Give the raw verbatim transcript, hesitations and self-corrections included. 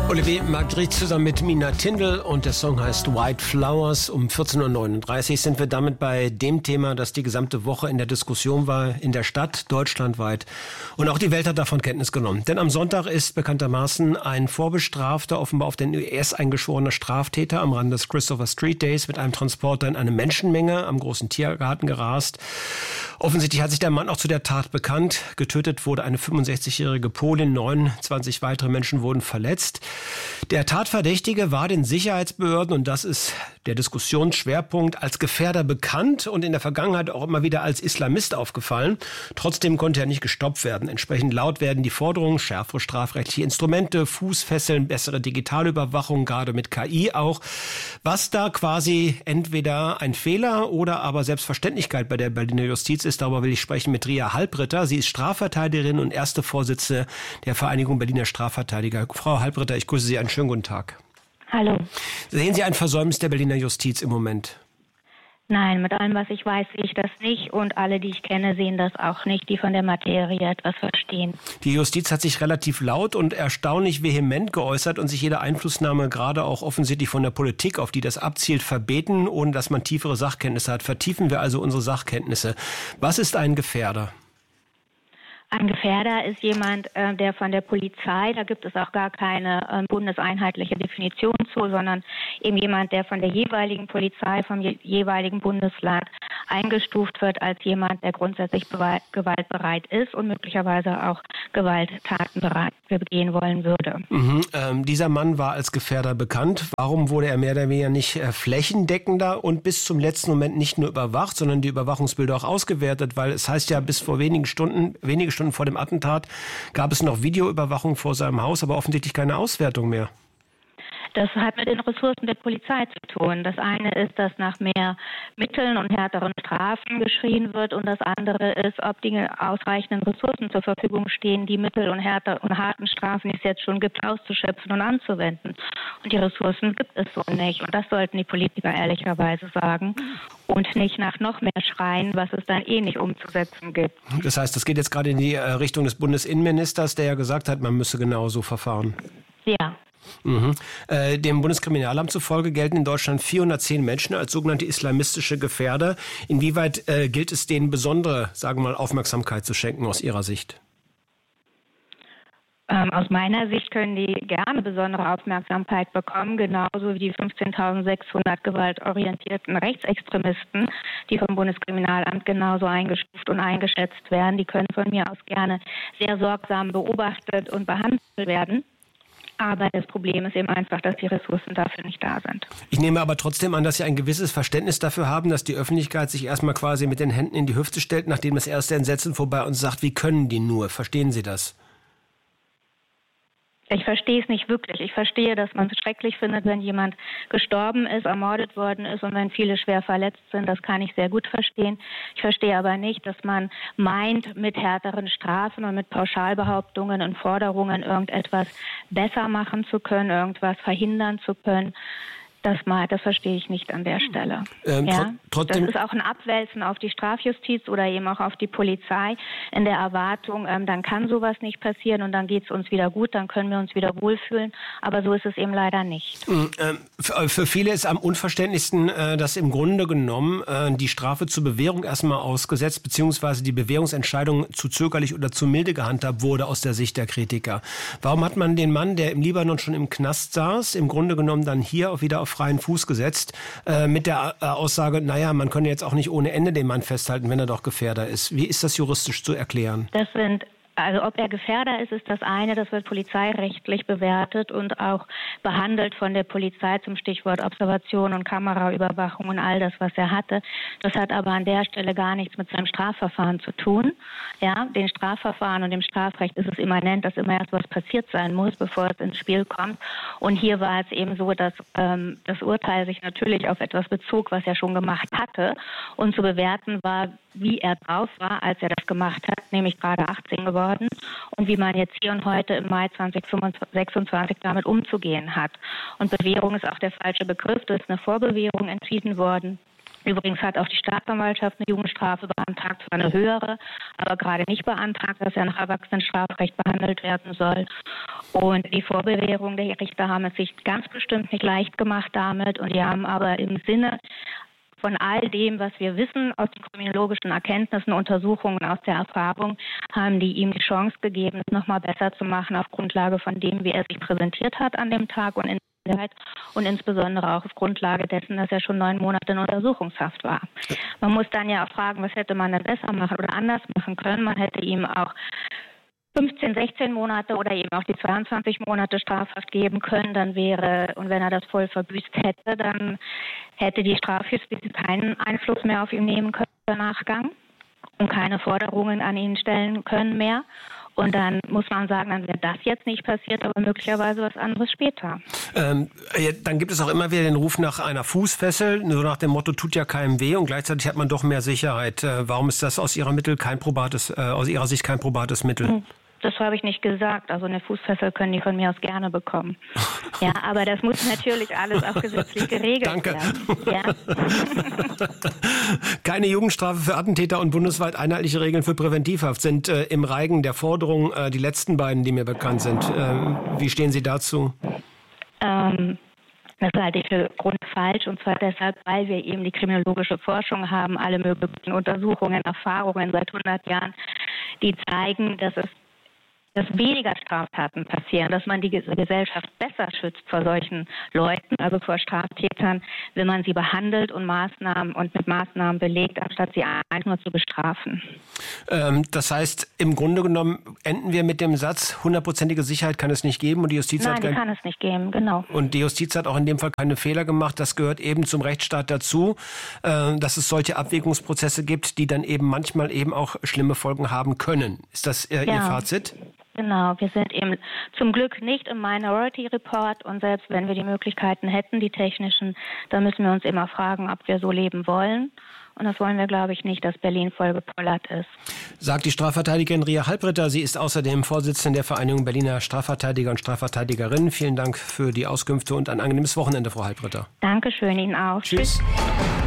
Olivier Magritte zusammen mit Mina Tindl und der Song heißt White Flowers. Um vierzehn Uhr neununddreißig sind wir damit bei dem Thema, das die gesamte Woche in der Diskussion war, in der Stadt, deutschlandweit. Und auch die Welt hat davon Kenntnis genommen. Denn am Sonntag ist bekanntermaßen ein vorbestrafter, offenbar auf den U S eingeschworener Straftäter am Rand des Christopher Street Days mit einem Transporter in eine Menschenmenge am großen Tiergarten gerast. Offensichtlich hat sich der Mann auch zu der Tat bekannt. Getötet wurde eine fünfundsechzigjährige Polin, neunundzwanzig weitere Menschen wurden verletzt. Der Tatverdächtige war den Sicherheitsbehörden, und das ist der Diskussionsschwerpunkt, als Gefährder bekannt und in der Vergangenheit auch immer wieder als Islamist aufgefallen. Trotzdem konnte er nicht gestoppt werden. Entsprechend laut werden die Forderungen: schärfere strafrechtliche Instrumente, Fußfesseln, bessere Digitalüberwachung, gerade mit K I auch. Was da quasi entweder ein Fehler oder aber Selbstverständlichkeit bei der Berliner Justiz ist, darüber will ich sprechen mit Ria Halbritter. Sie ist Strafverteidigerin und erste Vorsitzende der Vereinigung Berliner Strafverteidiger. Frau Halbritter, ich grüße Sie, einen schönen guten Tag. Hallo. Sehen Sie ein Versäumnis der Berliner Justiz im Moment? Nein, mit allem, was ich weiß, sehe ich das nicht, und alle, die ich kenne, sehen das auch nicht, die von der Materie etwas verstehen. Die Justiz hat sich relativ laut und erstaunlich vehement geäußert und sich jede Einflussnahme, gerade auch offensichtlich von der Politik, auf die das abzielt, verbeten, ohne dass man tiefere Sachkenntnisse hat. Vertiefen wir also unsere Sachkenntnisse. Was ist ein Gefährder? Ein Gefährder ist jemand, äh, der von der Polizei, da gibt es auch gar keine äh, bundeseinheitliche Definition zu, sondern eben jemand, der von der jeweiligen Polizei, vom je- jeweiligen Bundesland eingestuft wird als jemand, der grundsätzlich bewe- gewaltbereit ist und möglicherweise auch Gewalttaten bereit begehen wollen würde. Mhm, ähm, dieser Mann war als Gefährder bekannt. Warum wurde er mehr oder weniger nicht äh, flächendeckender und bis zum letzten Moment nicht nur überwacht, sondern die Überwachungsbilder auch ausgewertet? Weil es heißt ja, bis vor wenigen Stunden, wenige Stunden vor dem Attentat gab es noch Videoüberwachung vor seinem Haus, aber offensichtlich keine Auswertung mehr. Das hat mit den Ressourcen der Polizei zu tun. Das eine ist, dass nach mehr Mitteln und härteren Strafen geschrien wird, und das andere ist, ob die ausreichenden Ressourcen zur Verfügung stehen, die Mittel und, härter und harten Strafen, die es jetzt schon gibt, auszuschöpfen und anzuwenden. Und die Ressourcen gibt es so nicht. Und das sollten die Politiker ehrlicherweise sagen und nicht nach noch mehr schreien, was es dann eh nicht umzusetzen gibt. Das heißt, das geht jetzt gerade in die äh, Richtung des Bundesinnenministers, der ja gesagt hat, man müsse genauso verfahren. Ja. Mhm. Äh, dem Bundeskriminalamt zufolge gelten in Deutschland vierhundertzehn Menschen als sogenannte islamistische Gefährder. Inwieweit äh, gilt es denen besondere, sagen wir mal, Aufmerksamkeit zu schenken aus Ihrer Sicht? Ähm, aus meiner Sicht können die gerne besondere Aufmerksamkeit bekommen, genauso wie die fünfzehntausendsechshundert gewaltorientierten Rechtsextremisten, die vom Bundeskriminalamt genauso eingestuft und eingeschätzt werden. Die können von mir aus gerne sehr sorgsam beobachtet und behandelt werden. Aber das Problem ist eben einfach, dass die Ressourcen dafür nicht da sind. Ich nehme aber trotzdem an, dass Sie ein gewisses Verständnis dafür haben, dass die Öffentlichkeit sich erstmal quasi mit den Händen in die Hüfte stellt, nachdem das erste Entsetzen vorbei und sagt, wie können die nur? Verstehen Sie das? Ich verstehe es nicht wirklich. Ich verstehe, dass man es schrecklich findet, wenn jemand gestorben ist, ermordet worden ist und wenn viele schwer verletzt sind. Das kann ich sehr gut verstehen. Ich verstehe aber nicht, dass man meint, mit härteren Strafen und mit Pauschalbehauptungen und Forderungen irgendetwas besser machen zu können, irgendwas verhindern zu können. Das mal, das verstehe ich nicht an der Stelle. Ähm, ja? tr- trotzdem Das ist auch ein Abwälzen auf die Strafjustiz oder eben auch auf die Polizei in der Erwartung, ähm, dann kann sowas nicht passieren und dann geht es uns wieder gut, dann können wir uns wieder wohlfühlen. Aber so ist es eben leider nicht. Ähm, für, für viele ist am unverständlichsten, äh, dass im Grunde genommen äh, die Strafe zur Bewährung erstmal ausgesetzt, beziehungsweise die Bewährungsentscheidung zu zögerlich oder zu milde gehandhabt wurde aus der Sicht der Kritiker. Warum hat man den Mann, der im Libanon schon im Knast saß, im Grunde genommen dann hier auch wieder auf freien Fuß gesetzt, äh, mit der äh, Aussage, naja, man könne jetzt auch nicht ohne Ende den Mann festhalten, wenn er doch Gefährder ist. Wie ist das juristisch zu erklären? Das sind Also ob er Gefährder ist, ist das eine, das wird polizeirechtlich bewertet und auch behandelt von der Polizei zum Stichwort Observation und Kameraüberwachung und all das, was er hatte. Das hat aber an der Stelle gar nichts mit seinem Strafverfahren zu tun. Ja, den Strafverfahren und dem Strafrecht ist es immanent, dass immer erst was passiert sein muss, bevor es ins Spiel kommt. Und hier war es eben so, dass ähm, das Urteil sich natürlich auf etwas bezog, was er schon gemacht hatte. Und zu bewerten war, wie er drauf war, als er das gemacht hat, nämlich gerade achtzehn geworden, und wie man jetzt hier und heute im Mai zweitausendsechsundzwanzig damit umzugehen hat. Und Bewährung ist auch der falsche Begriff. Das ist eine Vorbewährung entschieden worden. Übrigens hat auch die Staatsanwaltschaft eine Jugendstrafe beantragt, zwar eine höhere, aber gerade nicht beantragt, dass er nach Erwachsenenstrafrecht behandelt werden soll. Und die Vorbewährung der Richter haben es sich ganz bestimmt nicht leicht gemacht damit, und die haben aber im Sinne von all dem, was wir wissen aus den kriminologischen Erkenntnissen, Untersuchungen, aus der Erfahrung, haben die ihm die Chance gegeben, es nochmal besser zu machen auf Grundlage von dem, wie er sich präsentiert hat an dem Tag und in und insbesondere auch auf Grundlage dessen, dass er schon neun Monate in Untersuchungshaft war. Man muss dann ja auch fragen, was hätte man denn besser machen oder anders machen können. Man hätte ihm auch fünfzehn, sechzehn Monate oder eben auch die zweiundzwanzig Monate Strafhaft geben können, dann wäre, und wenn er das voll verbüßt hätte, dann hätte die Strafjustiz keinen Einfluss mehr auf ihn nehmen können im Nachgang und keine Forderungen an ihn stellen können mehr. Und dann muss man sagen, dann wäre das jetzt nicht passiert, aber möglicherweise was anderes später. Ähm, dann gibt es auch immer wieder den Ruf nach einer Fußfessel, so nach dem Motto, tut ja keinem weh, und gleichzeitig hat man doch mehr Sicherheit. Äh, warum ist das aus Ihrer Mittel kein probates, äh, aus Ihrer Sicht kein probates Mittel? Hm. Das habe ich nicht gesagt. Also eine Fußfessel können die von mir aus gerne bekommen. Ja, aber das muss natürlich alles auch gesetzlich geregelt Danke. werden. Ja. Keine Jugendstrafe für Attentäter und bundesweit einheitliche Regeln für Präventivhaft sind äh, im Reigen der Forderungen äh, die letzten beiden, die mir bekannt sind. Ähm, wie stehen Sie dazu? Ähm, das halte ich für grundfalsch, und zwar deshalb, weil wir eben die kriminologische Forschung haben, alle möglichen Untersuchungen, Erfahrungen seit hundert Jahren, die zeigen, dass es dass weniger Straftaten passieren, dass man die Gesellschaft besser schützt vor solchen Leuten, also vor Straftätern, wenn man sie behandelt und Maßnahmen und mit Maßnahmen belegt, anstatt sie einfach nur zu bestrafen. Ähm, das heißt, im Grunde genommen enden wir mit dem Satz, hundertprozentige Sicherheit kann es nicht geben, und die Justiz Nein, hat die kein... kann es nicht geben, genau. Und die Justiz hat auch in dem Fall keine Fehler gemacht. Das gehört eben zum Rechtsstaat dazu, äh, dass es solche Abwägungsprozesse gibt, die dann eben manchmal eben auch schlimme Folgen haben können. Ist das äh, ja. Ihr Fazit? Genau, wir sind eben zum Glück nicht im Minority Report, und selbst wenn wir die Möglichkeiten hätten, die technischen, dann müssen wir uns immer fragen, ob wir so leben wollen. Und das wollen wir, glaube ich, nicht, dass Berlin voll gepollert ist. Sagt die Strafverteidigerin Ria Halbritter. Sie ist außerdem Vorsitzende der Vereinigung Berliner Strafverteidiger und Strafverteidigerinnen. Vielen Dank für die Auskünfte und ein angenehmes Wochenende, Frau Halbritter. Dankeschön, Ihnen auch. Tschüss. Tschüss.